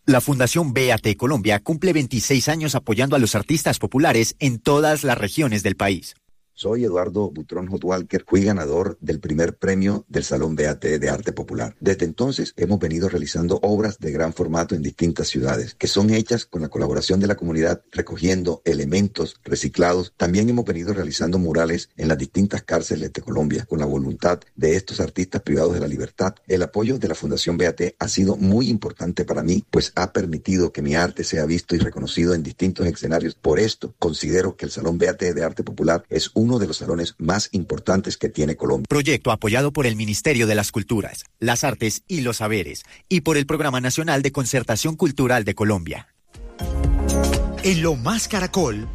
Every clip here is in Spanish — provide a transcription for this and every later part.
La Fundación BAT Colombia cumple 26 años apoyando a los artistas populares en todas las regiones del país. Soy Eduardo Butrón Hotwalker, fui ganador del primer premio del Salón BAT de Arte Popular. Desde entonces hemos venido realizando obras de gran formato en distintas ciudades, que son hechas con la colaboración de la comunidad, recogiendo elementos reciclados. También hemos venido realizando murales en las distintas cárceles de Colombia, con la voluntad de estos artistas privados de la libertad. El apoyo de la Fundación BAT ha sido muy importante para mí, pues ha permitido que mi arte sea visto y reconocido en distintos escenarios. Por esto, considero que el Salón BAT de Arte Popular es uno de los salones más importantes que tiene Colombia. Proyecto apoyado por el Ministerio de las Culturas, las Artes y los Saberes y por el Programa Nacional de Concertación Cultural de Colombia. En Lo Más Caracol,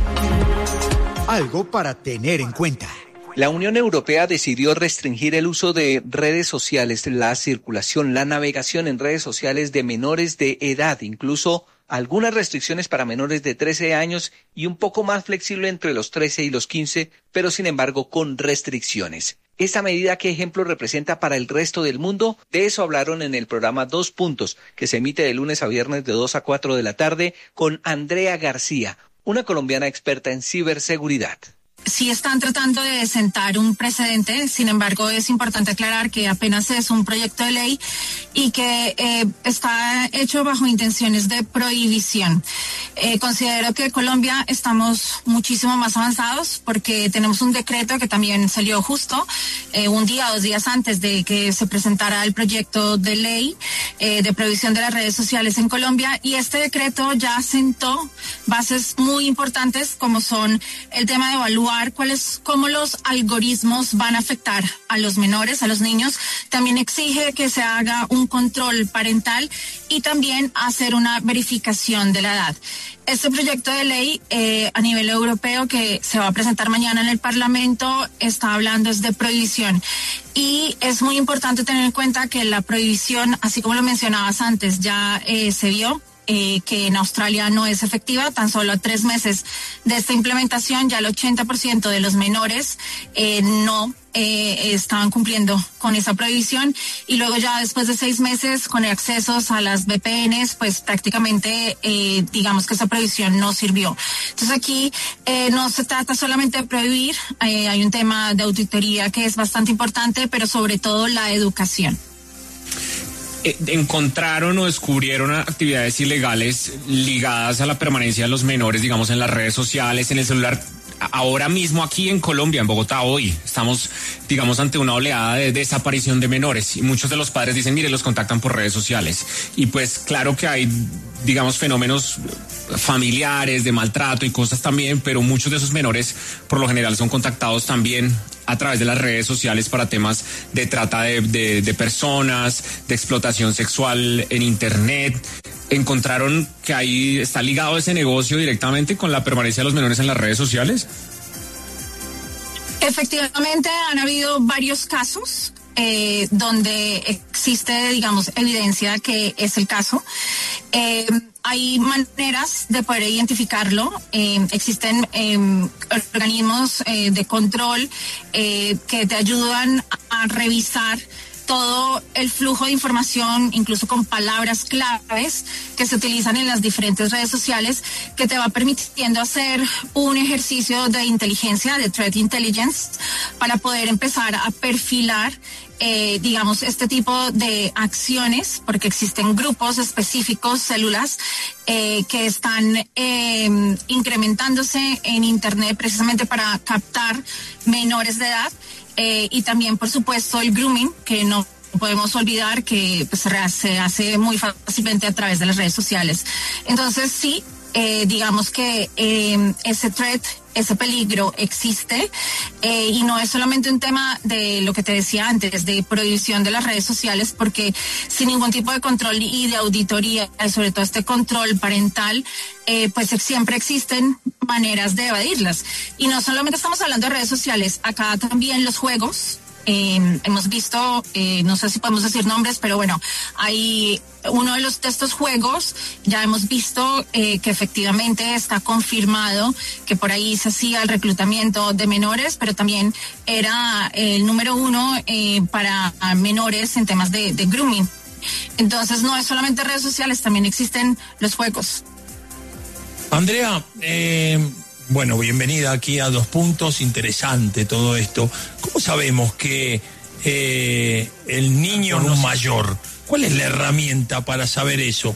algo para tener en cuenta. La Unión Europea decidió restringir el uso de redes sociales, la circulación, la navegación en redes sociales de menores de edad, incluso algunas restricciones para menores de 13 años y un poco más flexible entre los 13 y los 15, pero sin embargo con restricciones. ¿Esta medida qué ejemplo representa para el resto del mundo? De eso hablaron en el programa 2 Puntos, que se emite de lunes a viernes de 2 a 4 de la tarde, con Andrea García, una colombiana experta en ciberseguridad. Sí están tratando de sentar un precedente, sin embargo es importante aclarar que apenas es un proyecto de ley y que está hecho bajo intenciones de prohibición. Considero que Colombia estamos muchísimo más avanzados porque tenemos un decreto que también salió justo un día o 2 días antes de que se presentara el proyecto de ley de prohibición de las redes sociales en Colombia, y este decreto ya sentó bases muy importantes como son el tema de evaluar cómo los algoritmos van a afectar a los menores, a los niños. También exige que se haga un control parental y también hacer una verificación de la edad. Este proyecto de ley a nivel europeo que se va a presentar mañana en el Parlamento está hablando es de prohibición. Y es muy importante tener en cuenta que la prohibición, así como lo mencionabas antes, ya se vio que en Australia no es efectiva. Tan solo a 3 meses de esta implementación ya el 80% de los menores no estaban cumpliendo con esa prohibición, y luego ya después de 6 meses con accesos a las VPNs, pues prácticamente digamos que esa prohibición no sirvió. Entonces aquí no se trata solamente de prohibir, hay un tema de auditoría que es bastante importante, pero sobre todo la educación. ¿Encontraron o descubrieron actividades ilegales ligadas a la permanencia de los menores, digamos, en las redes sociales, en el celular? Ahora mismo aquí en Colombia, en Bogotá, hoy estamos, digamos, ante una oleada de desaparición de menores, y muchos de los padres dicen, mire, los contactan por redes sociales. Y pues claro que hay, digamos, fenómenos familiares de maltrato y cosas también, pero muchos de esos menores por lo general son contactados también a través de las redes sociales para temas de trata de personas, de explotación sexual en internet. ¿Encontraron que ahí está ligado ese negocio directamente con la permanencia de los menores en las redes sociales? Efectivamente, han habido varios casos donde existe, digamos, evidencia que es el caso. Hay maneras de poder identificarlo. Existen organismos de control que te ayudan a revisar todo el flujo de información, incluso con palabras claves que se utilizan en las diferentes redes sociales, que te va permitiendo hacer un ejercicio de inteligencia, de threat intelligence, para poder empezar a perfilar digamos, este tipo de acciones, porque existen grupos específicos, células, que están incrementándose en Internet precisamente para captar menores de edad, y también, por supuesto, el grooming, que no podemos olvidar que pues, se hace muy fácilmente a través de las redes sociales. Entonces, sí, digamos que ese threat, ese peligro existe, y no es solamente un tema de lo que te decía antes, de prohibición de las redes sociales, porque sin ningún tipo de control y de auditoría, y sobre todo este control parental, pues siempre existen maneras de evadirlas. Y no solamente estamos hablando de redes sociales, acá también los juegos. Hemos visto, no sé si podemos decir nombres, pero bueno, hay uno de estos juegos, ya hemos visto que efectivamente está confirmado que por ahí se hacía el reclutamiento de menores, pero también era el número 1 para menores en temas de grooming. Entonces no es solamente redes sociales, también existen los juegos. Andrea, bueno, bienvenida aquí a 2 Puntos, interesante todo esto. ¿Cómo sabemos que el niño no es mayor? ¿Cuál es la herramienta para saber eso?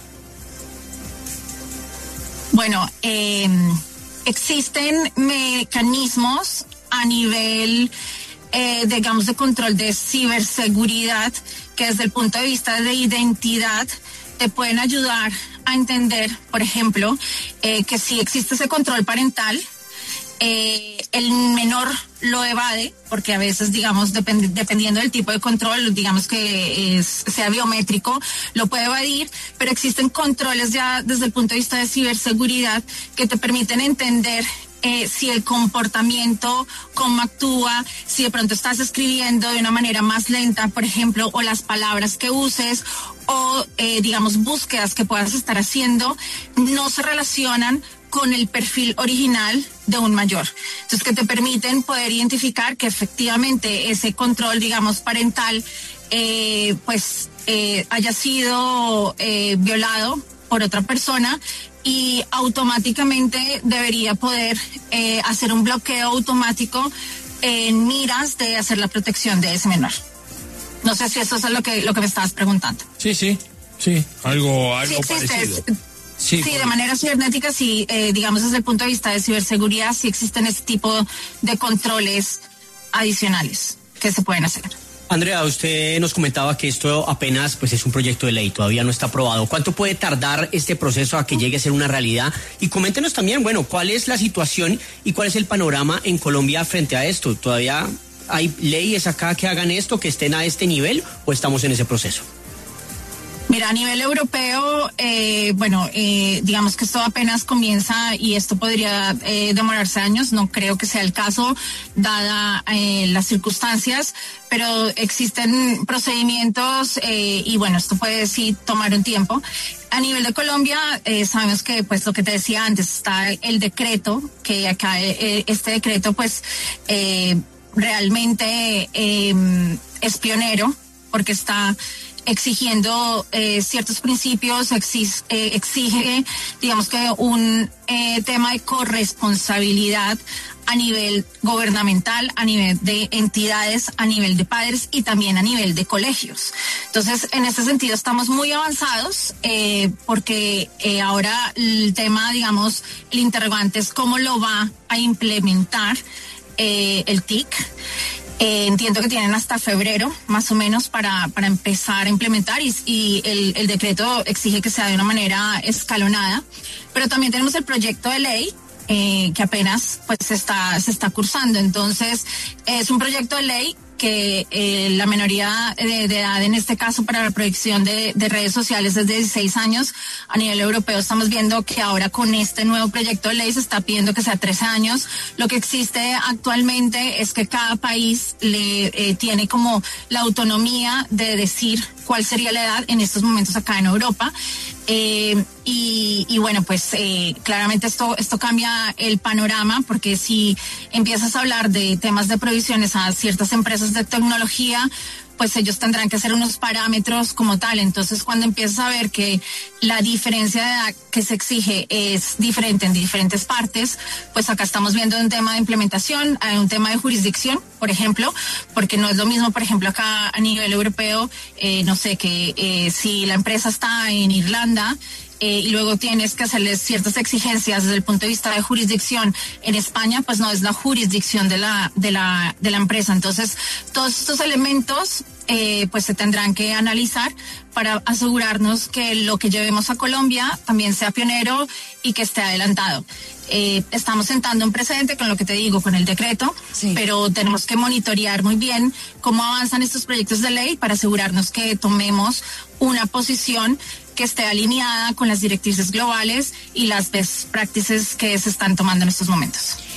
Bueno, existen mecanismos a nivel, digamos, de control de ciberseguridad, que desde el punto de vista de identidad te pueden ayudar a entender, por ejemplo, que si existe ese control parental, el menor lo evade, porque a veces, digamos, dependiendo del tipo de control, digamos que sea biométrico, lo puede evadir, pero existen controles ya desde el punto de vista de ciberseguridad que te permiten entender si el comportamiento, cómo actúa, si de pronto estás escribiendo de una manera más lenta, por ejemplo, o las palabras que uses, o digamos búsquedas que puedas estar haciendo, no se relacionan con el perfil original de un mayor. Entonces, que te permiten poder identificar que efectivamente ese control, digamos, parental, haya sido violado por otra persona, y automáticamente debería poder hacer un bloqueo automático en miras de hacer la protección de ese menor. No sé si eso es lo que me estabas preguntando. Sí, algo sí, parecido. Sí, de manera cibernética, sí, digamos desde el punto de vista de ciberseguridad, sí existen este tipo de controles adicionales que se pueden hacer. Andrea, usted nos comentaba que esto apenas pues es un proyecto de ley, todavía no está aprobado. ¿Cuánto puede tardar este proceso a que llegue a ser una realidad? Y coméntenos también, bueno, ¿cuál es la situación y cuál es el panorama en Colombia frente a esto? ¿Todavía hay leyes acá que hagan esto, que estén a este nivel, o estamos en ese proceso? Mira, a nivel europeo, digamos que esto apenas comienza y esto podría demorarse años. No creo que sea el caso, dada las circunstancias, pero existen procedimientos y bueno, esto puede sí tomar un tiempo. A nivel de Colombia, sabemos que, pues, lo que te decía antes, está el decreto, que acá este decreto, pues, realmente es pionero, porque está exigiendo ciertos principios, exige, digamos que un tema de corresponsabilidad a nivel gubernamental, a nivel de entidades, a nivel de padres y también a nivel de colegios. Entonces, en este sentido estamos muy avanzados porque ahora el tema, digamos, el interrogante es cómo lo va a implementar el TIC. Entiendo que tienen hasta febrero, más o menos, para empezar a implementar y el decreto exige que sea de una manera escalonada. Pero también tenemos el proyecto de ley que apenas pues se está cursando. Entonces, es un proyecto de ley que la minoría de edad, en este caso para la proyección de redes sociales, es de 16 años. A nivel europeo estamos viendo que ahora con este nuevo proyecto de ley se está pidiendo que sea 13 años. Lo que existe actualmente es que cada país tiene como la autonomía de decir cuál sería la edad en estos momentos acá en Europa. Y bueno, pues claramente esto cambia el panorama, porque si empiezas a hablar de temas de prohibiciones a ciertas empresas de tecnología, pues ellos tendrán que hacer unos parámetros como tal. Entonces, cuando empiezas a ver que la diferencia de edad que se exige es diferente en diferentes partes, pues acá estamos viendo un tema de implementación, un tema de jurisdicción, por ejemplo, porque no es lo mismo, por ejemplo, acá a nivel europeo, no sé, que si la empresa está en Irlanda, y luego tienes que hacerles ciertas exigencias desde el punto de vista de jurisdicción en España, pues no es la jurisdicción de la empresa. Entonces, todos estos elementos pues se tendrán que analizar para asegurarnos que lo que llevemos a Colombia también sea pionero y que esté adelantado. Estamos sentando un precedente con lo que te digo, con el decreto, sí, pero tenemos que monitorear muy bien cómo avanzan estos proyectos de ley para asegurarnos que tomemos una posición que esté alineada con las directrices globales y las best practices que se están tomando en estos momentos.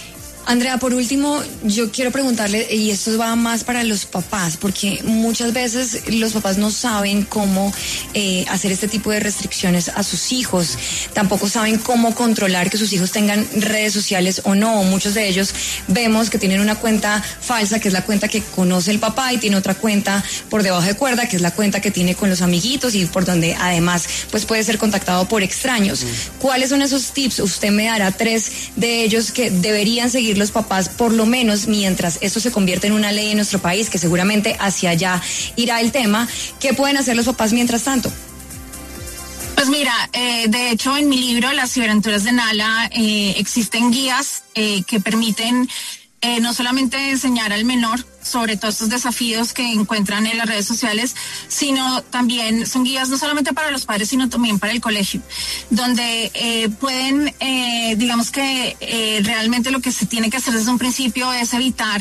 Andrea, por último, yo quiero preguntarle, y esto va más para los papás, porque muchas veces los papás no saben cómo hacer este tipo de restricciones a sus hijos, tampoco saben cómo controlar que sus hijos tengan redes sociales o no. Muchos de ellos vemos que tienen una cuenta falsa, que es la cuenta que conoce el papá, y tiene otra cuenta por debajo de cuerda, que es la cuenta que tiene con los amiguitos y por donde además pues puede ser contactado por extraños. ¿Cuáles son esos tips? Usted me dará 3 de ellos que deberían seguir los papás, por lo menos mientras esto se convierte en una ley en nuestro país, que seguramente hacia allá irá el tema. ¿Qué pueden hacer los papás mientras tanto? Pues mira, de hecho en mi libro Las ciberaventuras de Nala existen guías que permiten no solamente enseñar al menor sobre todos estos desafíos que encuentran en las redes sociales, sino también son guías no solamente para los padres, sino también para el colegio, donde pueden, digamos que realmente lo que se tiene que hacer desde un principio es evitar,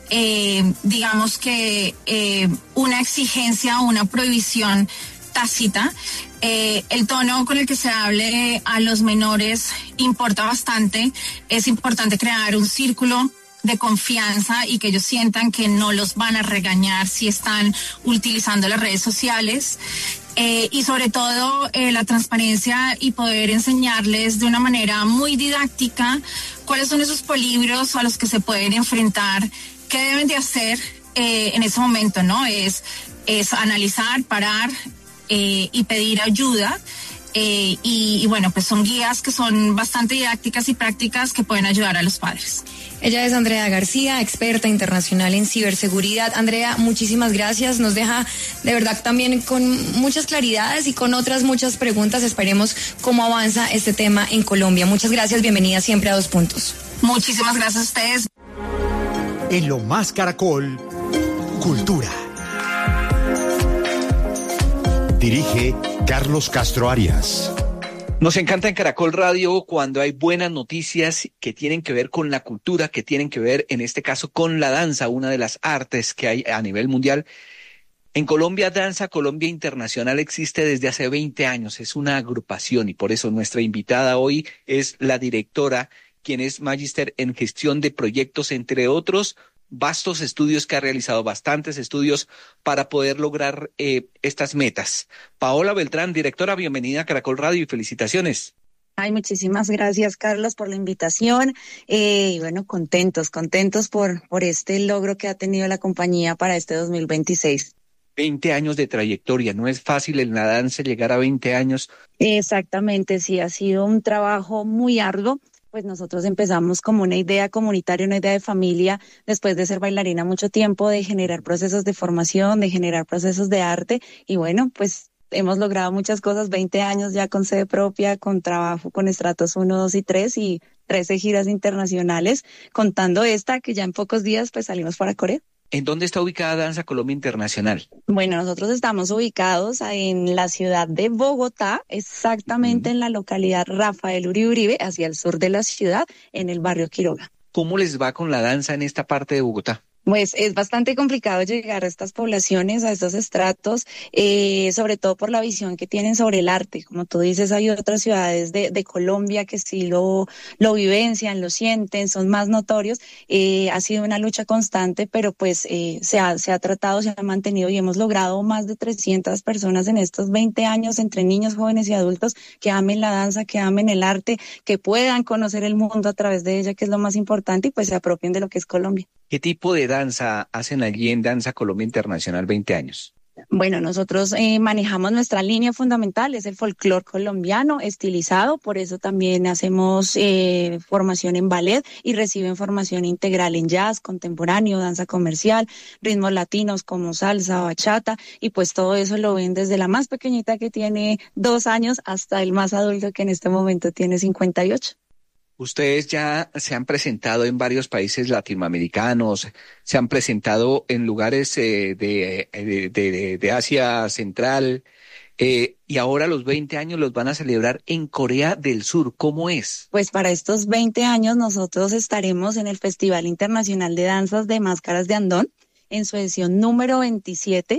digamos que una exigencia o una prohibición tácita. El tono con el que se hable a los menores importa bastante. Es importante crear un círculo de confianza y que ellos sientan que no los van a regañar si están utilizando las redes sociales. Y sobre todo la transparencia y poder enseñarles de una manera muy didáctica cuáles son esos peligros a los que se pueden enfrentar, qué deben de hacer en ese momento, ¿no? Es analizar, parar y pedir ayuda. Y bueno, pues son guías que son bastante didácticas y prácticas que pueden ayudar a los padres. Ella es Andrea García, experta internacional en ciberseguridad. Andrea, muchísimas gracias. Nos deja de verdad también con muchas claridades y con otras muchas preguntas. Esperemos cómo avanza este tema en Colombia. Muchas gracias, bienvenida siempre a 2 Puntos. Muchísimas gracias a ustedes. En Lo Más Caracol, Cultura. Dirige Carlos Castro Arias. Nos encanta en Caracol Radio cuando hay buenas noticias que tienen que ver con la cultura, que tienen que ver, en este caso, con la danza, una de las artes que hay a nivel mundial. En Colombia, Danza Colombia Internacional existe desde hace 20 años. Es una agrupación y por eso nuestra invitada hoy es la directora, quien es magíster en gestión de proyectos, entre otros vastos estudios que ha realizado, bastantes estudios para poder lograr estas metas. Paola Beltrán, directora, bienvenida a Caracol Radio y felicitaciones. Ay, muchísimas gracias, Carlos, por la invitación. Y bueno, contentos por este logro que ha tenido la compañía para este 2026. 20 años de trayectoria, no es fácil en la danza llegar a 20 años. Exactamente, sí, ha sido un trabajo muy arduo. Pues nosotros empezamos como una idea comunitaria, una idea de familia, después de ser bailarina mucho tiempo, de generar procesos de formación, de generar procesos de arte, y bueno, pues hemos logrado muchas cosas, 20 años ya con sede propia, con trabajo con estratos 1, 2 y 3 y 13 giras internacionales, contando esta que ya en pocos días pues salimos para Corea. ¿En dónde está ubicada Danza Colombia Internacional? Bueno, nosotros estamos ubicados en la ciudad de Bogotá, exactamente en la localidad Rafael Uribe, hacia el sur de la ciudad, en el barrio Quiroga. ¿Cómo les va con la danza en esta parte de Bogotá? Pues es bastante complicado llegar a estas poblaciones, a estos estratos, sobre todo por la visión que tienen sobre el arte. Como tú dices, hay otras ciudades de Colombia que sí lo vivencian, lo sienten, son más notorios. Ha sido una lucha constante, pero pues se ha tratado, se ha mantenido y hemos logrado más de 300 personas en estos 20 años, entre niños, jóvenes y adultos, que amen la danza, que amen el arte, que puedan conocer el mundo a través de ella, que es lo más importante, y pues se apropien de lo que es Colombia. ¿Qué tipo de danza hacen allí en Danza Colombia Internacional 20 años? Bueno, nosotros manejamos nuestra línea fundamental, es el folclore colombiano estilizado, por eso también hacemos formación en ballet y reciben formación integral en jazz, contemporáneo, danza comercial, ritmos latinos como salsa, bachata, y pues todo eso lo ven desde la más pequeñita que tiene 2 años hasta el más adulto que en este momento tiene 58. Ustedes ya se han presentado en varios países latinoamericanos, se han presentado en lugares de Asia Central, y ahora los 20 años los van a celebrar en Corea del Sur. ¿Cómo es? Pues para estos 20 años nosotros estaremos en el Festival Internacional de Danzas de Máscaras de Andón, en su edición número 27,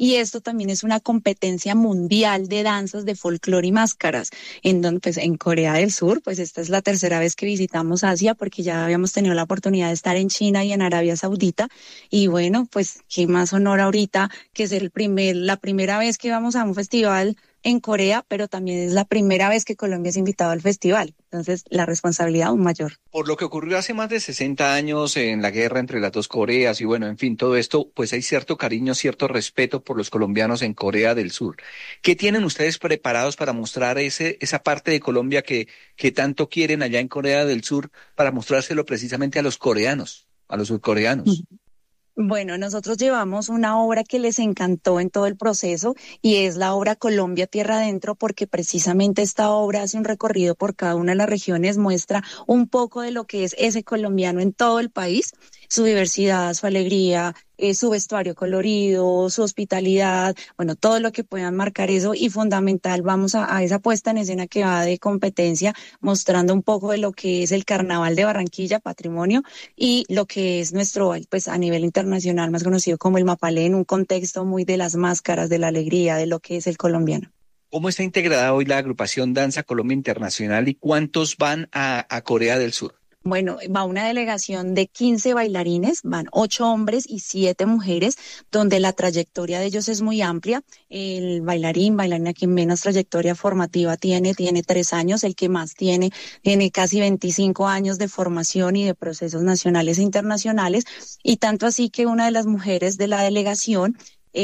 y esto también es una competencia mundial de danzas de folclore y máscaras, en donde pues en Corea del Sur, pues esta es la tercera vez que visitamos Asia, porque ya habíamos tenido la oportunidad de estar en China y en Arabia Saudita, y bueno, pues qué más honor ahorita que ser la primera vez que vamos a un festival en Corea, pero también es la primera vez que Colombia es invitado al festival. Entonces, la responsabilidad aún mayor. Por lo que ocurrió hace más de 60 años en la guerra entre las dos Coreas y bueno, en fin, todo esto, pues hay cierto cariño, cierto respeto por los colombianos en Corea del Sur. ¿Qué tienen ustedes preparados para mostrar esa parte de Colombia que tanto quieren allá en Corea del Sur, para mostrárselo precisamente a los coreanos, a los surcoreanos? Bueno, nosotros llevamos una obra que les encantó en todo el proceso y es la obra Colombia Tierra Adentro, porque precisamente esta obra hace un recorrido por cada una de las regiones, muestra un poco de lo que es ese colombiano en todo el país, su diversidad, su alegría, su vestuario colorido, su hospitalidad, bueno, todo lo que puedan marcar eso, y fundamental, vamos a esa puesta en escena que va de competencia, mostrando un poco de lo que es el Carnaval de Barranquilla, patrimonio, y lo que es nuestro, pues a nivel internacional, más conocido como el Mapalé, en un contexto muy de las máscaras, de la alegría, de lo que es el colombiano. ¿Cómo está integrada hoy la agrupación Danza Colombia Internacional y cuántos van a Corea del Sur? Bueno, va una delegación de 15 bailarines, van 8 hombres y 7 mujeres, donde la trayectoria de ellos es muy amplia. El bailarina que menos trayectoria formativa tiene 3 años, el que más tiene casi 25 años de formación y de procesos nacionales e internacionales, y tanto así que una de las mujeres de la delegación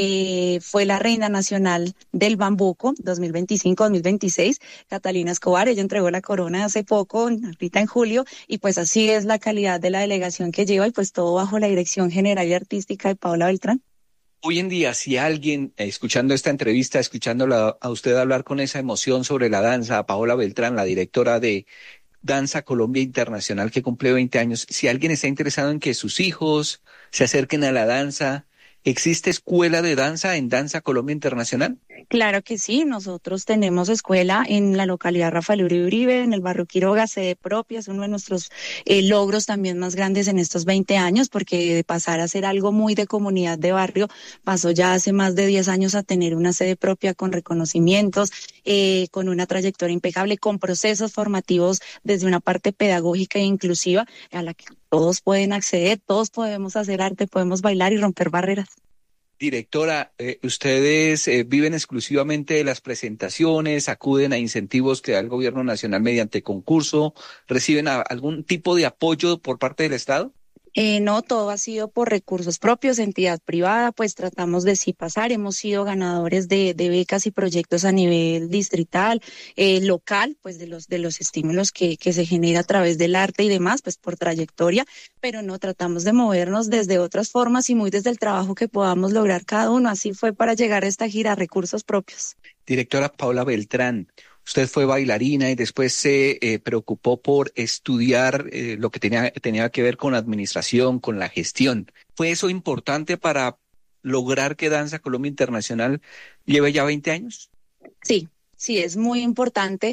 fue la reina nacional del bambuco 2025-2026, Catalina Escobar. Ella entregó la corona hace poco, ahorita en julio, y pues así es la calidad de la delegación que lleva, y pues todo bajo la dirección general y artística de Paola Beltrán. Hoy en día, si alguien, escuchando esta entrevista, escuchándola a usted hablar con esa emoción sobre la danza, a Paola Beltrán, la directora de Danza Colombia Internacional, que cumple 20 años, si alguien está interesado en que sus hijos se acerquen a la danza, ¿existe escuela de danza en Danza Colombia Internacional? Claro que sí, nosotros tenemos escuela en la localidad Rafael Uribe, en el barrio Quiroga, sede propia, es uno de nuestros logros también más grandes en estos 20 años, porque de pasar a ser algo muy de comunidad de barrio, pasó ya hace más de 10 años a tener una sede propia con reconocimientos, con una trayectoria impecable, con procesos formativos desde una parte pedagógica e inclusiva, a la que todos pueden acceder, todos podemos hacer arte, podemos bailar y romper barreras. Directora, ustedes viven exclusivamente de las presentaciones, acuden a incentivos que da el gobierno nacional mediante concurso, ¿reciben algún tipo de apoyo por parte del Estado? No, todo ha sido por recursos propios, entidad privada, pues tratamos de sí pasar, hemos sido ganadores de becas y proyectos a nivel distrital, local, pues de los estímulos que se genera a través del arte y demás, pues por trayectoria, pero no, tratamos de movernos desde otras formas y muy desde el trabajo que podamos lograr cada uno, así fue para llegar a esta gira, recursos propios. Directora Paola Beltrán, usted fue bailarina y después se preocupó por estudiar lo que tenía que ver con administración, con la gestión. ¿Fue eso importante para lograr que Danza Colombia Internacional lleve ya 20 años? Sí, es muy importante.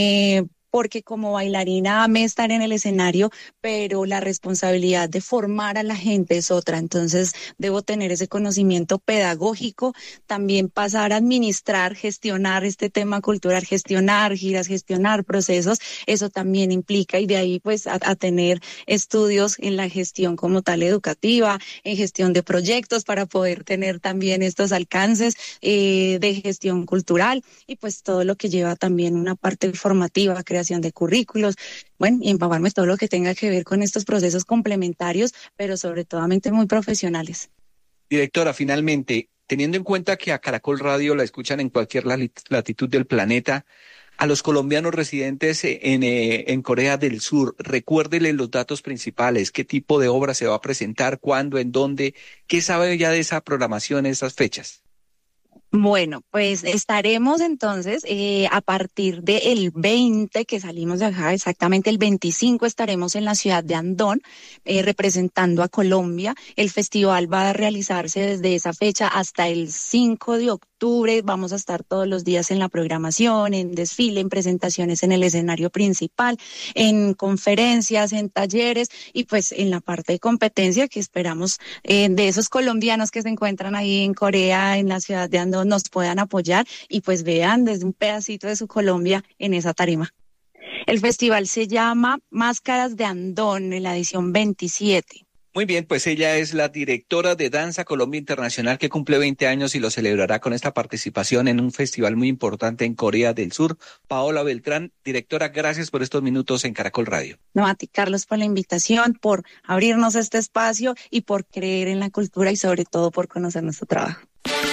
Porque como bailarina amé estar en el escenario, pero la responsabilidad de formar a la gente es otra. Entonces debo tener ese conocimiento pedagógico, también pasar a administrar, gestionar este tema cultural, gestionar giras, gestionar procesos. Eso también implica, y de ahí pues a tener estudios en la gestión como tal educativa, en gestión de proyectos para poder tener también estos alcances de gestión cultural, y pues todo lo que lleva también una parte formativa, creación de currículos, bueno, y empaparme todo lo que tenga que ver con estos procesos complementarios, pero sobre todo muy profesionales. Directora, finalmente, teniendo en cuenta que a Caracol Radio la escuchan en cualquier latitud del planeta, a los colombianos residentes en Corea del Sur, recuérdele los datos principales, qué tipo de obra se va a presentar, cuándo, en dónde, qué sabe ya de esa programación, esas fechas. Bueno, pues estaremos entonces a partir del 20 que salimos de acá, exactamente el 25 estaremos en la ciudad de Andón representando a Colombia. El festival va a realizarse desde esa fecha hasta el 5 de octubre. octubre vamos a estar todos los días en la programación, en desfile, en presentaciones en el escenario principal, en conferencias, en talleres y pues en la parte de competencia que esperamos de esos colombianos que se encuentran ahí en Corea, en la ciudad de Andón, nos puedan apoyar y pues vean desde un pedacito de su Colombia en esa tarima. El festival se llama Máscaras de Andón en la edición 27. Muy bien, pues ella es la directora de Danza Colombia Internacional que cumple 20 años y lo celebrará con esta participación en un festival muy importante en Corea del Sur. Paola Beltrán, directora, gracias por estos minutos en Caracol Radio. No, a ti, Carlos, por la invitación, por abrirnos este espacio y por creer en la cultura y sobre todo por conocer nuestro trabajo.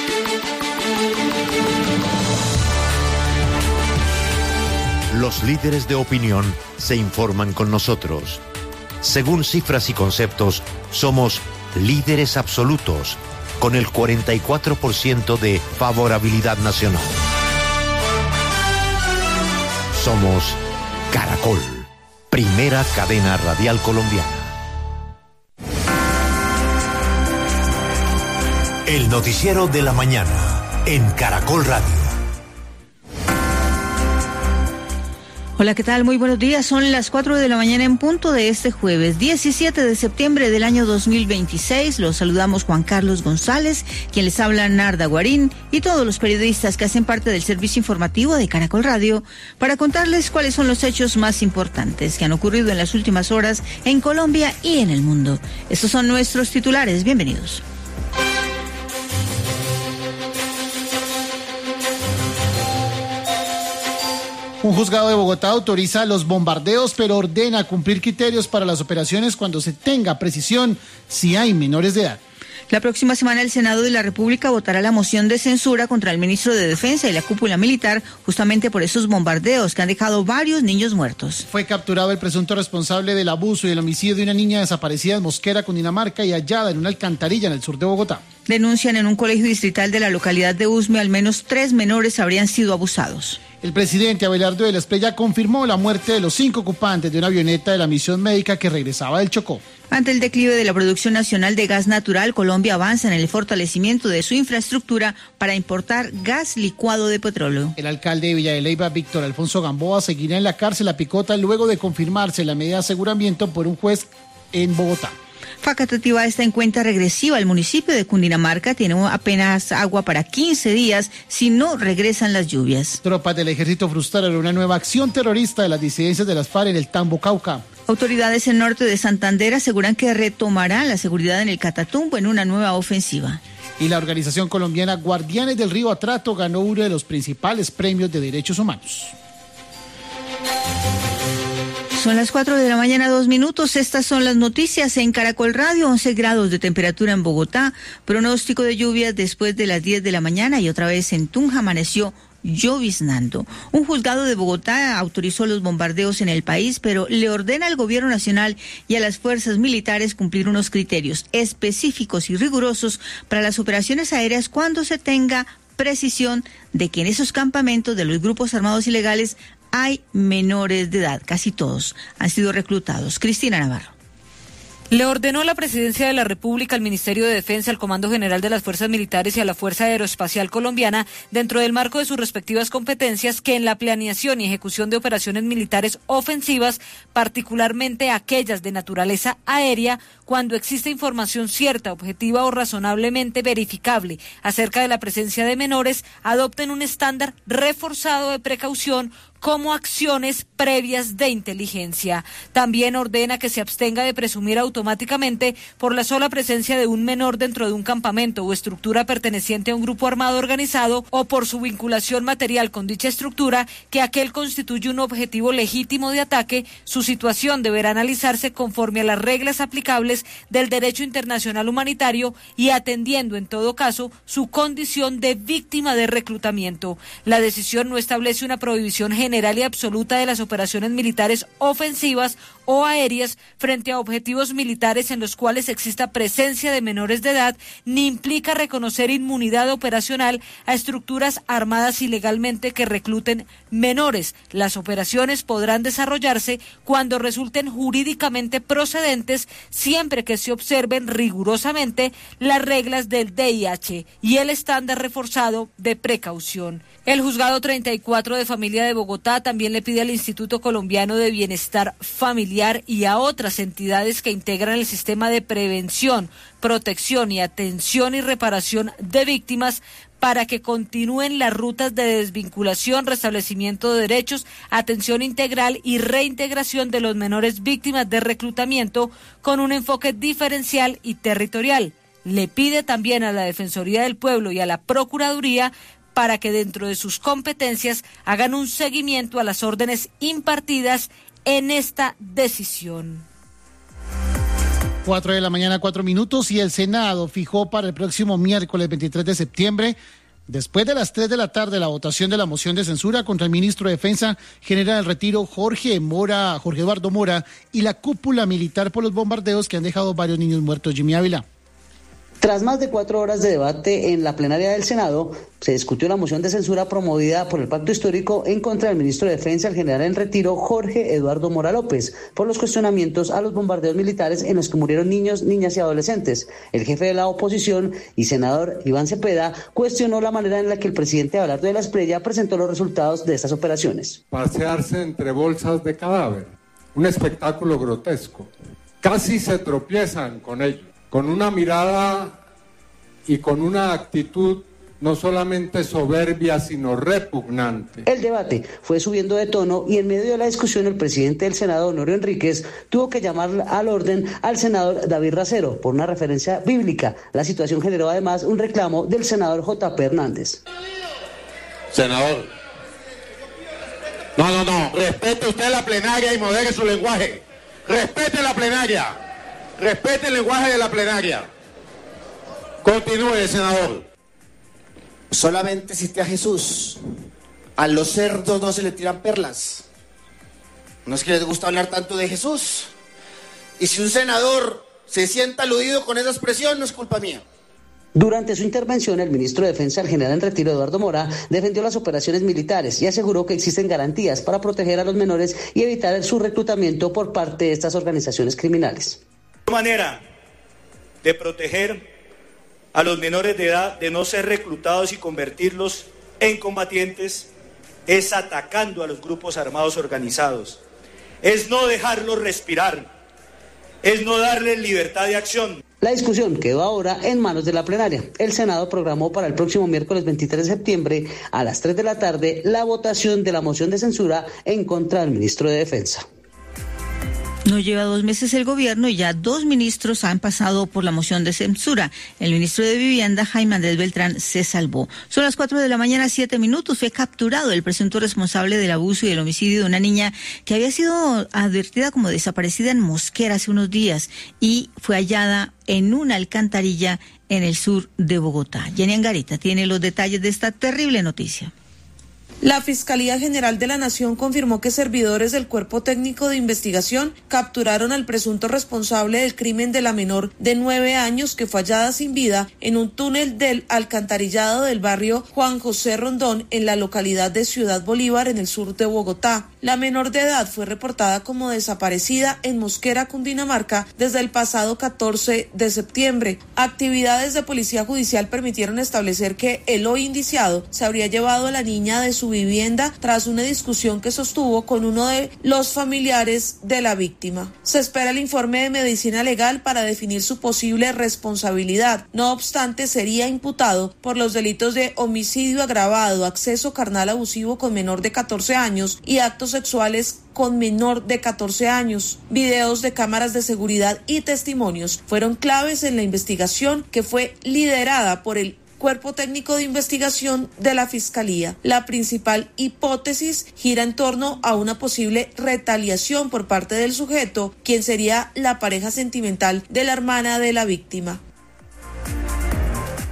Los líderes de opinión se informan con nosotros. Según cifras y conceptos, somos líderes absolutos, con el 44% de favorabilidad nacional. Somos Caracol, primera cadena radial colombiana. El noticiero de la mañana en Caracol Radio. Hola, ¿qué tal? Muy buenos días. Son las 4 de la mañana en punto de este jueves, 17 de septiembre del año 2026. Los saludamos Juan Carlos González, quien les habla Narda Guarín, y todos los periodistas que hacen parte del servicio informativo de Caracol Radio, para contarles cuáles son los hechos más importantes que han ocurrido en las últimas horas en Colombia y en el mundo. Estos son nuestros titulares. Bienvenidos. Un juzgado de Bogotá autoriza los bombardeos, pero ordena cumplir criterios para las operaciones cuando se tenga precisión si hay menores de edad. La próxima semana el Senado de la República votará la moción de censura contra el ministro de Defensa y la cúpula militar justamente por esos bombardeos que han dejado varios niños muertos. Fue capturado el presunto responsable del abuso y el homicidio de una niña desaparecida en Mosquera, Cundinamarca, y hallada en una alcantarilla en el sur de Bogotá. Denuncian en un colegio distrital de la localidad de Usme al menos 3 menores habrían sido abusados. El presidente Abelardo de la Espriella confirmó la muerte de los 5 ocupantes de una avioneta de la misión médica que regresaba del Chocó. Ante el declive de la producción nacional de gas natural, Colombia avanza en el fortalecimiento de su infraestructura para importar gas licuado de petróleo. El alcalde de Villa de Leyva, Víctor Alfonso Gamboa, seguirá en la cárcel a Picota luego de confirmarse la medida de aseguramiento por un juez en Bogotá. Facatativá está en cuenta regresiva. El municipio de Cundinamarca tiene apenas agua para 15 días si no regresan las lluvias. Tropas del ejército frustraron una nueva acción terrorista de las disidencias de las FARC en el Tambo, Cauca. Autoridades en norte de Santander aseguran que retomarán la seguridad en el Catatumbo en una nueva ofensiva. Y la organización colombiana Guardianes del Río Atrato ganó uno de los principales premios de derechos humanos. Son las 4 de la mañana, 2 minutos. Estas son las noticias en Caracol Radio. 11 grados de temperatura en Bogotá. Pronóstico de lluvias después de las 10 de la mañana y otra vez en Tunja amaneció lloviznando. Un juzgado de Bogotá autorizó los bombardeos en el país, pero le ordena al gobierno nacional y a las fuerzas militares cumplir unos criterios específicos y rigurosos para las operaciones aéreas cuando se tenga precisión de que en esos campamentos de los grupos armados ilegales hay menores de edad. Casi todos han sido reclutados. Cristina Navarro. Le ordenó la Presidencia de la República, al Ministerio de Defensa, al Comando General de las Fuerzas Militares y a la Fuerza Aeroespacial Colombiana, dentro del marco de sus respectivas competencias, que en la planeación y ejecución de operaciones militares ofensivas, particularmente aquellas de naturaleza aérea, cuando existe información cierta, objetiva o razonablemente verificable acerca de la presencia de menores, adopten un estándar reforzado de precaución como acciones previas de inteligencia. También ordena que se abstenga de presumir automáticamente por la sola presencia de un menor dentro de un campamento o estructura perteneciente a un grupo armado organizado o por su vinculación material con dicha estructura que aquel constituye un objetivo legítimo de ataque. Su situación deberá analizarse conforme a las reglas aplicables del derecho internacional humanitario y atendiendo en todo caso su condición de víctima de reclutamiento. La decisión no establece una prohibición general general y absoluta de las operaciones militares ofensivas o aéreas frente a objetivos militares en los cuales exista presencia de menores de edad, ni implica reconocer inmunidad operacional a estructuras armadas ilegalmente que recluten menores. Las operaciones podrán desarrollarse cuando resulten jurídicamente procedentes, siempre que se observen rigurosamente las reglas del DIH y el estándar reforzado de precaución. El Juzgado 34 de Familia de Bogotá también le pide al Instituto Colombiano de Bienestar Familiar y a otras entidades que integran el sistema de prevención, protección y atención y reparación de víctimas para que continúen las rutas de desvinculación, restablecimiento de derechos, atención integral y reintegración de los menores víctimas de reclutamiento con un enfoque diferencial y territorial. Le pide también a la Defensoría del Pueblo y a la Procuraduría para que dentro de sus competencias hagan un seguimiento a las órdenes impartidas en esta decisión. 4 de la mañana, 4 minutos, y el Senado fijó para el próximo miércoles 23 de septiembre, después de las 3 de la tarde, la votación de la moción de censura contra el ministro de Defensa General del Retiro Jorge Eduardo Mora, y la cúpula militar por los bombardeos que han dejado varios niños muertos. Jimmy Ávila. Tras más de 4 horas de debate en la plenaria del Senado, se discutió la moción de censura promovida por el Pacto Histórico en contra del ministro de Defensa, el general en retiro Jorge Eduardo Mora López, por los cuestionamientos a los bombardeos militares en los que murieron niños, niñas y adolescentes. El jefe de la oposición y senador Iván Cepeda cuestionó la manera en la que el presidente Abelardo de la Espriella presentó los resultados de estas operaciones. Pasearse entre bolsas de cadáver, un espectáculo grotesco. Casi se tropiezan con ello. Con una mirada y con una actitud no solamente soberbia, sino repugnante. El debate fue subiendo de tono y en medio de la discusión el presidente del Senado, Honorio Enríquez, tuvo que llamar al orden al senador David Racero por una referencia bíblica. La situación generó además un reclamo del senador J.P. Hernández. Senador. No. Respete usted la plenaria y modere su lenguaje. Respete la plenaria. Respete el lenguaje de la plenaria. Continúe, senador. Solamente cité a Jesús. A los cerdos no se le tiran perlas. No es que les gusta hablar tanto de Jesús. Y si un senador se sienta aludido con esa expresión, no es culpa mía. Durante su intervención, el ministro de Defensa, el general en retiro Eduardo Mora, defendió las operaciones militares y aseguró que existen garantías para proteger a los menores y evitar su reclutamiento por parte de estas organizaciones criminales. Manera de proteger a los menores de edad de no ser reclutados y convertirlos en combatientes es atacando a los grupos armados organizados, es no dejarlos respirar, es no darles libertad de acción. La discusión quedó ahora en manos de la plenaria. El Senado programó para el próximo miércoles 23 de septiembre a las 3 de la tarde la votación de la moción de censura en contra del ministro de Defensa. No lleva 2 meses el gobierno y ya 2 ministros han pasado por la moción de censura. El ministro de Vivienda, Jaime Andrés Beltrán, se salvó. Son las 4 de la mañana, 7 minutos. Fue capturado el presunto responsable del abuso y el homicidio de una niña que había sido advertida como desaparecida en Mosquera hace unos días y fue hallada en una alcantarilla en el sur de Bogotá. Jenny Angarita tiene los detalles de esta terrible noticia. La Fiscalía General de la Nación confirmó que servidores del Cuerpo Técnico de Investigación capturaron al presunto responsable del crimen de la menor de 9 años que fue hallada sin vida en un túnel del alcantarillado del barrio Juan José Rondón en la localidad de Ciudad Bolívar en el sur de Bogotá. La menor de edad fue reportada como desaparecida en Mosquera, Cundinamarca, desde el pasado 14 de septiembre. Actividades de Policía Judicial permitieron establecer que el hoy indiciado se habría llevado a la niña de su vivienda tras una discusión que sostuvo con uno de los familiares de la víctima. Se espera el informe de medicina legal para definir su posible responsabilidad. No obstante, sería imputado por los delitos de homicidio agravado, acceso carnal abusivo con menor de 14 años y actos sexuales con menor de 14 años. Videos de cámaras de seguridad y testimonios fueron claves en la investigación que fue liderada por el Cuerpo Técnico de Investigación de la Fiscalía. La principal hipótesis gira en torno a una posible retaliación por parte del sujeto, quien sería la pareja sentimental de la hermana de la víctima.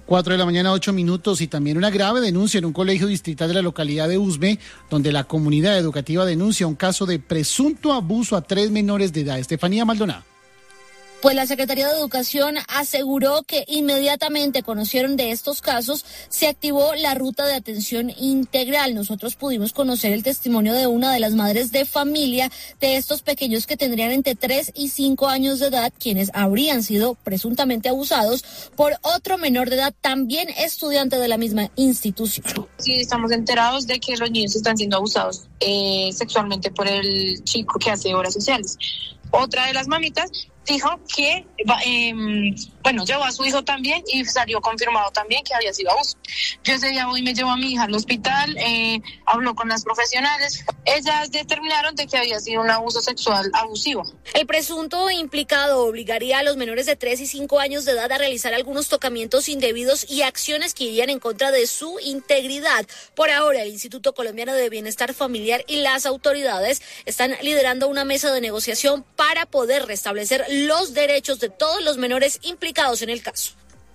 4 de la mañana, 8 minutos, y también una grave denuncia en un colegio distrital de la localidad de Usme, donde la comunidad educativa denuncia un caso de presunto abuso a 3 menores de edad. Estefanía Maldonado. Pues la Secretaría de Educación aseguró que inmediatamente conocieron de estos casos, se activó la ruta de atención integral. Nosotros pudimos conocer el testimonio de una de las madres de familia de estos pequeños que tendrían entre 3 y 5 años de edad, quienes habrían sido presuntamente abusados por otro menor de edad, también estudiante de la misma institución. Sí, estamos enterados de que los niños están siendo abusados sexualmente por el chico que hace horas sociales. Otra de las mamitas dijo que, llevó a su hijo también y salió confirmado también que había sido abuso. Yo ese día me llevó a mi hija al hospital, habló con las profesionales. Ellas determinaron de que había sido un abuso sexual abusivo. El presunto implicado obligaría a los menores de 3 y 5 años de edad a realizar algunos tocamientos indebidos y acciones que irían en contra de su integridad. Por ahora, el Instituto Colombiano de Bienestar Familiar y las autoridades están liderando una mesa de negociación para poder restablecer los derechos de todos los menores implicados en el caso.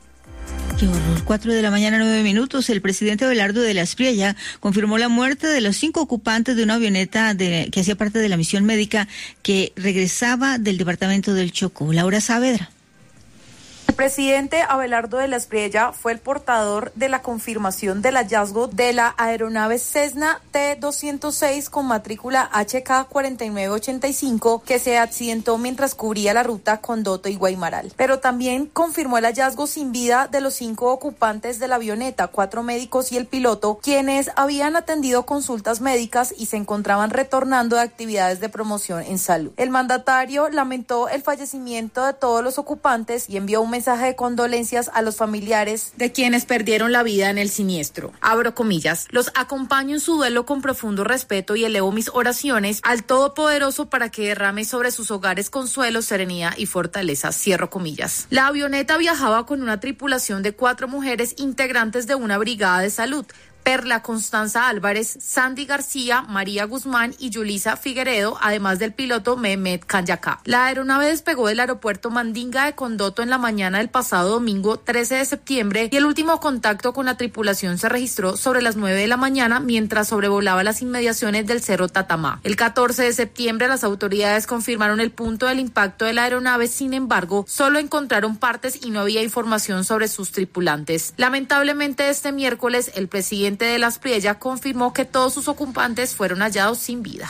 4 de la mañana, 9 minutos. El presidente Abelardo de la Espriella confirmó la muerte de los 5 ocupantes de una avioneta que hacía parte de la misión médica que regresaba del departamento del Chocó. Laura Saavedra. El presidente Abelardo de la Espriella fue el portador de la confirmación del hallazgo de la aeronave Cessna T-206 con matrícula HK4985 que se accidentó mientras cubría la ruta Condoto y Guaymaral. Pero también confirmó el hallazgo sin vida de los 5 ocupantes de la avioneta, 4 médicos y el piloto, quienes habían atendido consultas médicas y se encontraban retornando de actividades de promoción en salud. El mandatario lamentó el fallecimiento de todos los ocupantes y envió un mensaje de condolencias a los familiares de quienes perdieron la vida en el siniestro. Abro comillas, los acompaño en su duelo con profundo respeto y elevo mis oraciones al Todopoderoso para que derrame sobre sus hogares consuelo, serenidad y fortaleza. Cierro comillas. La avioneta viajaba con una tripulación de 4 mujeres integrantes de una brigada de salud: Perla Constanza Álvarez, Sandy García, María Guzmán y Yulisa Figueredo, además del piloto Mehmet Kanyaka. La aeronave despegó del aeropuerto Mandinga de Condoto en la mañana del pasado domingo 13 de septiembre y el último contacto con la tripulación se registró sobre las 9 de la mañana mientras sobrevolaba las inmediaciones del Cerro Tatamá. El 14 de septiembre las autoridades confirmaron el punto del impacto de la aeronave, sin embargo, solo encontraron partes y no había información sobre sus tripulantes. Lamentablemente, este miércoles el presidente de la Espriella confirmó que todos sus ocupantes fueron hallados sin vida.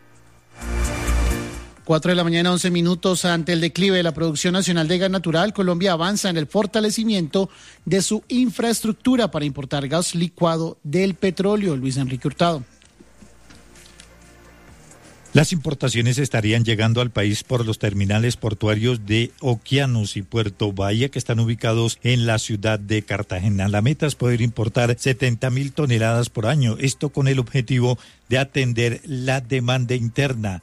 4 de la mañana, 11 minutos. Ante el declive de la producción nacional de gas natural, Colombia avanza en el fortalecimiento de su infraestructura para importar gas licuado del petróleo. Luis Enrique Hurtado. Las importaciones estarían llegando al país por los terminales portuarios de Okeanos y Puerto Bahía, que están ubicados en la ciudad de Cartagena. La meta es poder importar 70.000 toneladas por año, esto con el objetivo de atender la demanda interna.